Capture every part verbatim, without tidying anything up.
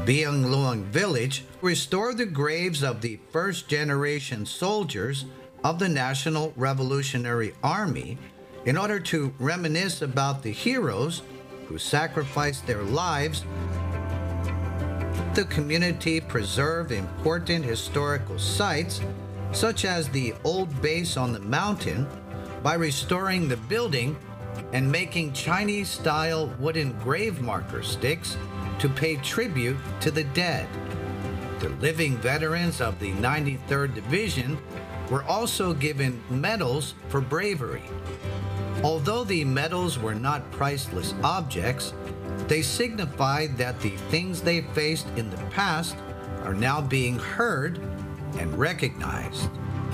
Biang Luang village restored the graves of the first generation soldiers of the National Revolutionary Army in order to reminisce about the heroes who sacrificed their lives. The community preserved important historical sites such as the old base on the mountain by restoring the building and making Chinese-style wooden grave marker sticks to pay tribute to the dead. The living veterans of the ninety-third Division were also given medals for bravery. Although the medals were not priceless objects, they signified that the things they faced in the past are now being heard and recognized.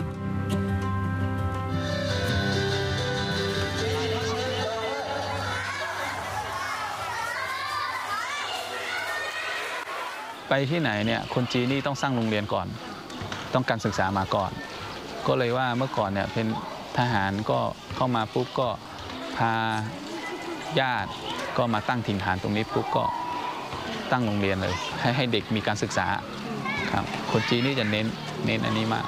ไปที่ไหนเนี่ยคนจีนนี่ต้องสร้างโรงเรียนก่อนต้องการศึกษามาก่อนก็เลยว่าเมื่อก่อนเนี่ยเป็นทหารก็เข้ามาปุ๊บก็พาญาติก็มาตั้งถิ่นฐานตรงนี้ปุ๊บก็ตั้งโรงเรียนเลยให้ให้เด็กมีการศึกษาครับคนจีนนี่จะเน้นเน้นอันนี้มาก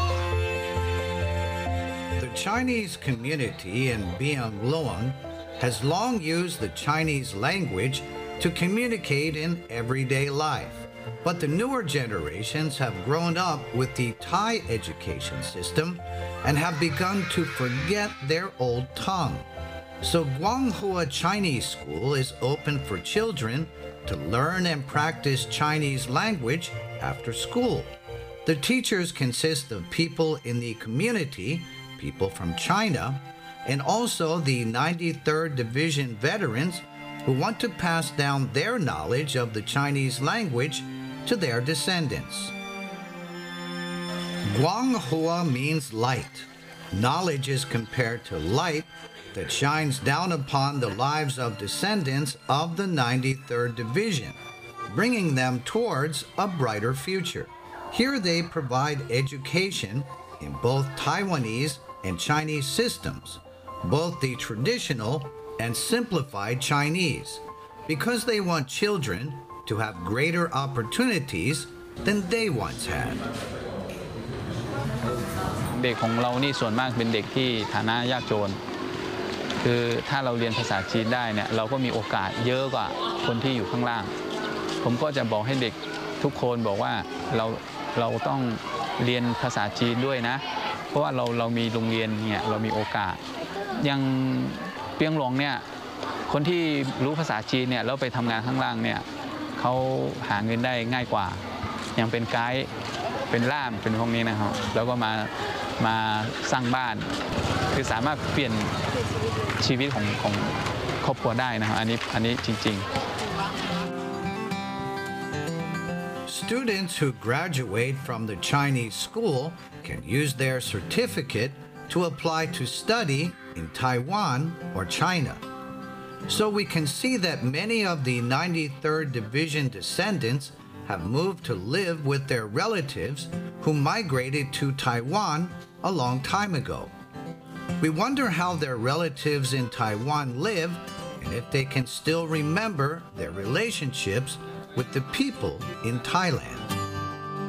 The Chinese community in Biang Luang has long used the Chinese language to communicate in everyday life. But the newer generations have grown up with the Thai education system and have begun to forget their old tongue. So Guanghua Chinese School is open for children to learn and practice Chinese language after school. The teachers consist of people in the community, people from China, and also the ninety-third Division veterans who want to pass down their knowledge of the Chinese language to their descendants. Guanghua means light. Knowledge is compared to light that shines down upon the lives of descendants of the ninety-third Division, bringing them towards a brighter future. Here they provide education in both Taiwanese and Chinese systems, both the traditional and simplified Chinese, because they want children to have greater opportunities than they once had. เด็กของเรานี่ส่วนมากเป็นเด็กที่ฐานะยากจนคือถ้าเราเรียนภาษาจีนได้เนี่ยเราก็มีโอกาสเยอะกว่าคนที่อยู่ข้างล่างผมก็จะบอกให้เด็กทุกคนบอกว่าเราเราต้องเรียนภาษาจีนด้วยนะเพราะว่าเราเรามีโรงเรียนเนี่ยเรามีโอกาสยังเปียงหลงเนี่ยคนที่รู้ภาษาจีนเนี่ยแล้วไปทำงานข้างล่างเนี่ยเขาหาเงินได้ง่ายกว่ายังเป็นไกด์เป็นล่ามเป็นพวกนี้นะครับแล้วก็มามาสร้างบ้านคือสามารถเปลี่ยนชีวิตของของครอบครัวได้นะครับอันนี้อันนี้จริงๆ Students who graduate from the Chinese school can use their certificate to apply to study in Taiwan or China. So we can see that many of the ninety-third Division descendants have moved to live with their relatives who migrated to Taiwan a long time ago. We wonder how their relatives in Taiwan live and if they can still remember their relationships with the people in Thailand.